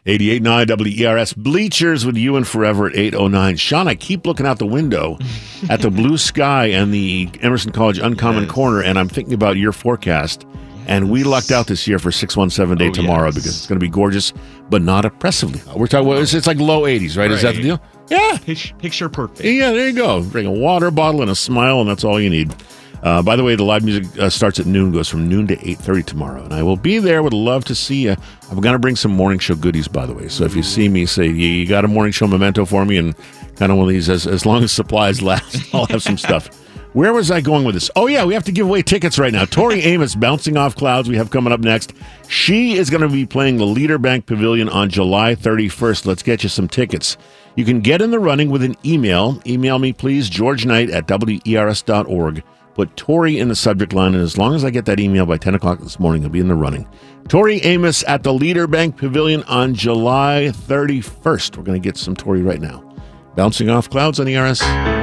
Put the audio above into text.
88.9 WERS Bleachers with you and forever at 8:09. Sean, I keep looking out the window at the blue sky and the Emerson College Uncommon Corner, and I'm thinking about your forecast. And we lucked out this year for 617 day tomorrow because it's going to be gorgeous, but not oppressively. We're talking about it's like low 80s, right? Is that the deal? Yeah. Picture perfect. Yeah, there you go. Bring a water bottle and a smile, and that's all you need. By the way, the live music starts at noon, goes from noon to 8:30 tomorrow. And I will be there. Would love to see you. I'm going to bring some morning show goodies, by the way. So if you see me, say, you got a morning show memento for me, and kind of one of these, as long as supplies last, I'll have some stuff. Where was I going with this? Oh, yeah, we have to give away tickets right now. Tori Amos, Bouncing Off Clouds, we have coming up next. She is going to be playing the Leader Bank Pavilion on July 31st. Let's get you some tickets. You can get in the running with an email. Email me, please, georgeknight@wers.org. Put Tori in the subject line, and as long as I get that email by 10 o'clock this morning, I'll be in the running. Tori Amos at the Leader Bank Pavilion on July 31st. We're going to get some Tori right now. Bouncing Off Clouds on ERS.